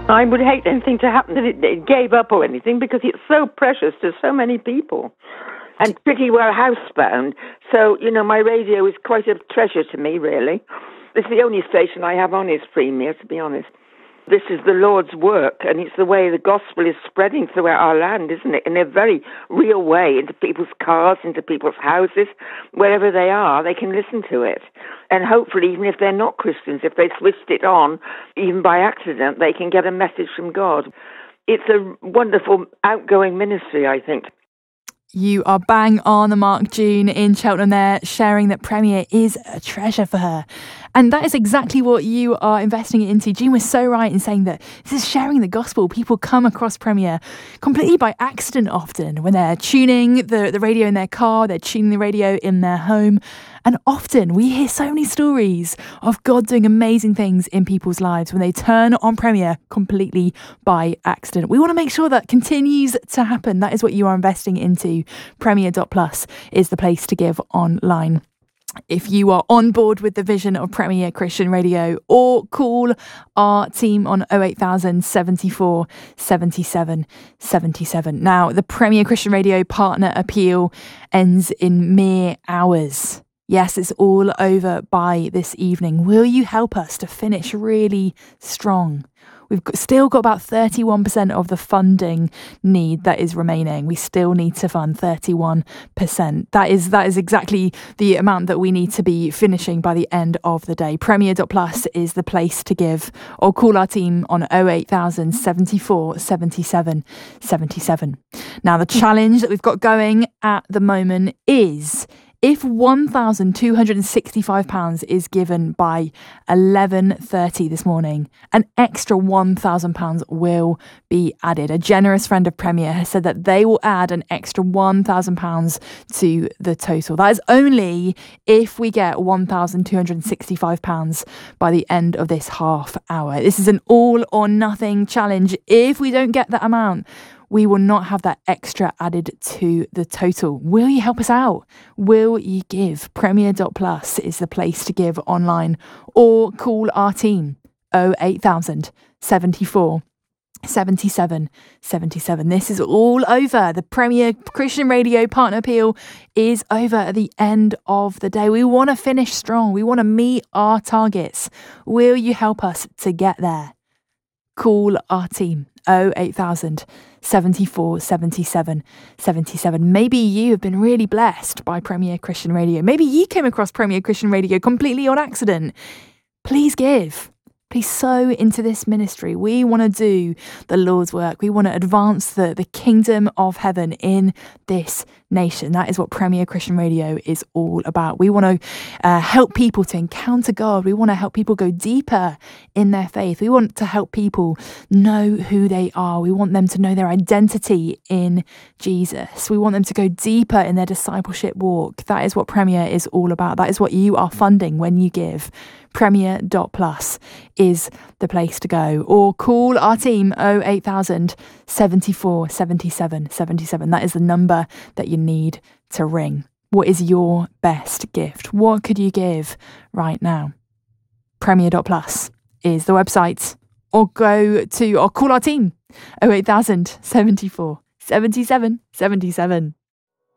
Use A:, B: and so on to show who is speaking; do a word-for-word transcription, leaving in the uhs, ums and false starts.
A: I would hate anything to happen that it, it gave up or anything, because it's so precious to so many people and pretty well housebound. So, you know, my radio is quite a treasure to me, really. It's the only station I have on is Premier, to be honest. This is the Lord's work, and it's the way the gospel is spreading throughout our land, isn't it? In a very real way, into people's cars, into people's houses, wherever they are, they can listen to it. And hopefully, even if they're not Christians, if they switched it on, even by accident, they can get a message from God. It's a wonderful outgoing ministry, I think.
B: You are bang on the mark, June, in Cheltenham there, sharing that Premier is a treasure for her. And that is exactly what you are investing it into. June was so right in saying that this is sharing the gospel. People come across Premier completely by accident often when they're tuning the, the radio in their car, they're tuning the radio in their home. And often we hear so many stories of God doing amazing things in people's lives when they turn on Premier completely by accident. We want to make sure that continues to happen. That is what you are investing into. Premier dot plus is the place to give online. If you are on board with the vision of Premier Christian Radio, or call our team on oh eight thousand seventy-four seventy-seven seventy-seven. Now, the Premier Christian Radio partner appeal ends in mere hours. Yes, it's all over by this evening. Will you help us to finish really strong? We've got, still got about thirty-one percent of the funding need that is remaining. We still need to fund thirty-one percent. That is that is exactly the amount that we need to be finishing by the end of the day. Premier dot plus is the place to give, or call our team on oh eight thousand seventy-four seventy-seven seventy-seven. Now, the challenge that we've got going at the moment is, if one thousand two hundred sixty-five pounds is given by eleven thirty this morning, an extra one thousand pounds will be added. A generous friend of Premier has said that they will add an extra one thousand pounds to the total. That is only if we get one thousand two hundred sixty-five pounds by the end of this half hour. This is an all or nothing challenge. If we don't get that amount, we will not have that extra added to the total. Will you help us out? Will you give? Premier dot plus is the place to give online, or call our team oh eight thousand seventy-four seventy-seven seventy-seven. This is all over. The Premier Christian Radio partner appeal is over at the end of the day. We want to finish strong. We want to meet our targets. Will you help us to get there? Call our team oh eight thousand seventy-four seventy-seven seventy-seven. Maybe you have been really blessed by Premier Christian Radio. Maybe you came across Premier Christian Radio completely on accident. Please give. Please sow into this ministry. We want to do the Lord's work. We want to advance the, the kingdom of heaven in this nation. That is what Premier Christian Radio is all about. We want to uh, help people to encounter God. We want to help people go deeper in their faith. We want to help people know who they are. We want them to know their identity in Jesus. We want them to go deeper in their discipleship walk. That is what Premier is all about. That is what you are funding when you give. Premier dot plus is the place to go, or call our team oh eight thousand seventy-four seventy-seven seventy-seven. That is the number that you need to ring. What is your best gift? What could you give right now? Premier dot plus is the website, or go to or call our team oh eight thousand seventy-four seventy-seven seventy-seven.